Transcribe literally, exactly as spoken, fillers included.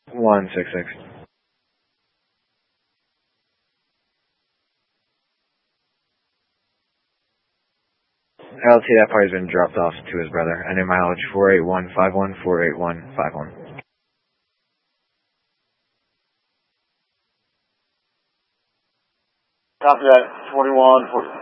one six six. L T, that party's been dropped off to his brother. Ending mileage four eight one five one, four eight one five one. Copy that, twenty-one.